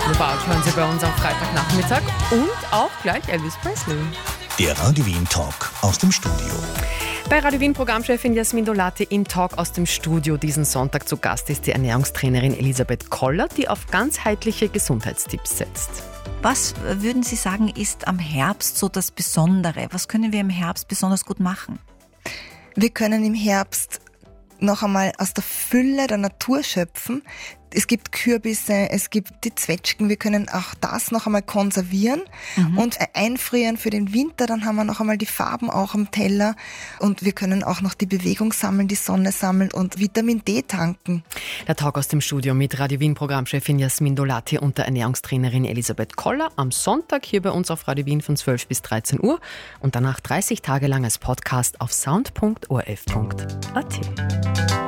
About hören Sie bei uns am Freitagnachmittag und auch gleich Elvis Presley. Der Radio Wien Talk aus dem Studio. Bei Radio Wien Programmchefin Jasmin Dolati im Talk aus dem Studio diesen Sonntag zu Gast ist die Ernährungstrainerin Elisabeth Koller, die auf ganzheitliche Gesundheitstipps setzt. Was würden Sie sagen, ist am Herbst so das Besondere? Was können wir im Herbst besonders gut machen? Wir können im Herbst noch einmal aus der Fülle der Natur schöpfen. Es gibt Kürbisse, es gibt die Zwetschgen. Wir können auch das noch einmal konservieren und einfrieren für den Winter. Dann haben wir noch einmal die Farben auch am Teller. Und wir können auch noch die Bewegung sammeln, die Sonne sammeln und Vitamin D tanken. Der Talk aus dem Studio mit Radio Wien Programmchefin Jasmin Dolati und der Ernährungstrainerin Elisabeth Koller am Sonntag hier bei uns auf Radio Wien von 12 bis 13 Uhr und danach 30 Tage lang als Podcast auf sound.orf.at.